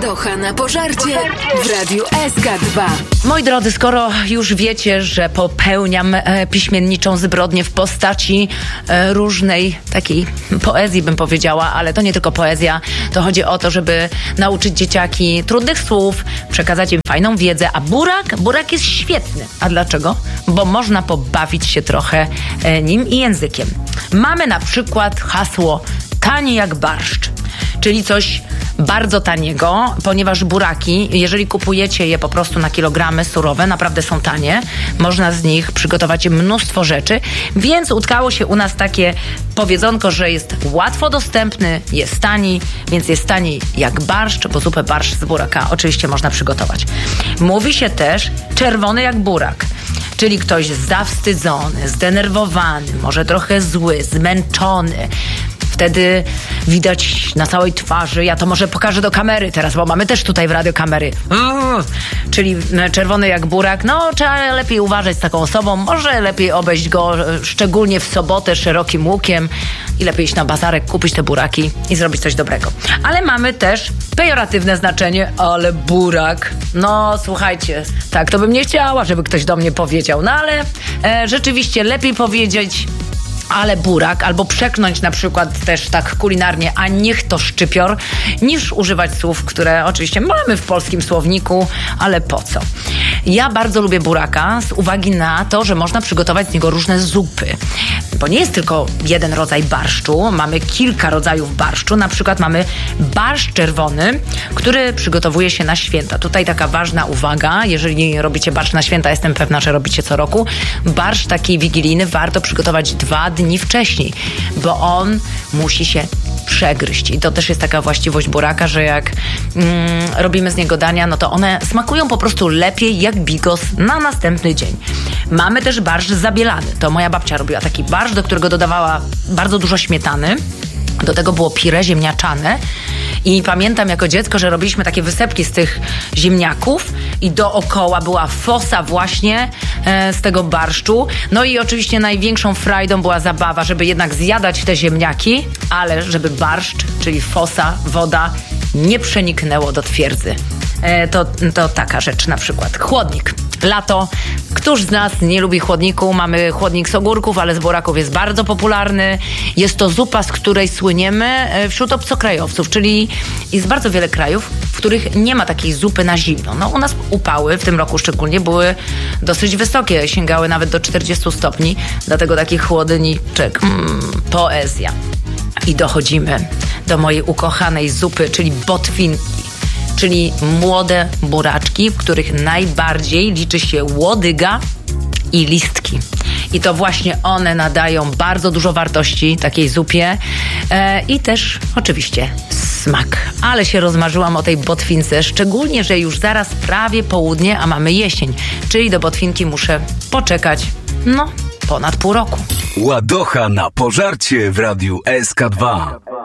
Ładocha na pożarcie w Radiu SK2. Moi drodzy, skoro już wiecie, że popełniam piśmienniczą zbrodnię w postaci różnej takiej poezji, bym powiedziała, ale to nie tylko poezja, to chodzi o to, żeby nauczyć dzieciaki trudnych słów, przekazać im fajną wiedzę, a burak jest świetny. A dlaczego? Bo można pobawić się trochę nim i językiem. Mamy na przykład hasło tani jak barszcz, czyli coś bardzo taniego, ponieważ buraki, jeżeli kupujecie je po prostu na kilogramy surowe, naprawdę są tanie. Można z nich przygotować mnóstwo rzeczy, więc utkało się u nas takie powiedzonko, że jest łatwo dostępny, jest tani, więc jest tani jak barszcz, bo zupę barszcz z buraka oczywiście można przygotować. Mówi się też czerwony jak burak. Czyli ktoś zawstydzony, zdenerwowany, może trochę zły, zmęczony. Wtedy widać na całej twarzy, ja to może pokażę do kamery teraz, bo mamy też tutaj w radio kamery. Czyli czerwony jak burak, no trzeba lepiej uważać z taką osobą, może lepiej obejść go, szczególnie w sobotę, szerokim łukiem i lepiej iść na bazarek, kupić te buraki i zrobić coś dobrego. Ale mamy też pejoratywne znaczenie, ale burak, no słuchajcie, tak to bym nie chciała, żeby ktoś do mnie powiedział, no ale rzeczywiście lepiej powiedzieć ale burak, albo przeknąć na przykład też tak kulinarnie, a niech to szczypior, niż używać słów, które oczywiście mamy w polskim słowniku, ale po co? Ja bardzo lubię buraka z uwagi na to, że można przygotować z niego różne zupy. Bo nie jest tylko jeden rodzaj barszczu, mamy kilka rodzajów barszczu. Na przykład mamy barszcz czerwony, który przygotowuje się na święta. Tutaj taka ważna uwaga, jeżeli robicie barszcz na święta, jestem pewna, że robicie co roku, barszcz taki wigilijny warto przygotować 2 dni wcześniej, bo on musi się przegryźć. I to też jest taka właściwość buraka, że jak robimy z niego dania, no to one smakują po prostu lepiej jak bigos na następny dzień. Mamy też barszcz zabielany. To moja babcia robiła taki barszcz, do którego dodawała bardzo dużo śmietany. Do tego było pire ziemniaczane i pamiętam jako dziecko, że robiliśmy takie wysepki z tych ziemniaków i dookoła była fosa właśnie z tego barszczu. No i oczywiście największą frajdą była zabawa, żeby jednak zjadać te ziemniaki, ale żeby barszcz, czyli fosa, woda nie przeniknęło do twierdzy. To taka rzecz na przykład. Chłodnik. Lato. Któż z nas nie lubi chłodniku? Mamy chłodnik z ogórków, ale z buraków jest bardzo popularny. Jest to zupa, z której słyniemy wśród obcokrajowców, czyli jest bardzo wiele krajów, w których nie ma takiej zupy na zimno. No u nas upały, w tym roku szczególnie, były dosyć wysokie, sięgały nawet do 40 stopni, dlatego taki chłodniczek, poezja. I dochodzimy do mojej ukochanej zupy, czyli botwinki. Czyli młode buraczki, w których najbardziej liczy się łodyga i listki. I to właśnie one nadają bardzo dużo wartości takiej zupie i też oczywiście smak. Ale się rozmarzyłam o tej botwince, szczególnie, że już zaraz prawie południe, a mamy jesień. Czyli do botwinki muszę poczekać, ponad pół roku. Ładocha na pożarcie w Radiu SK2.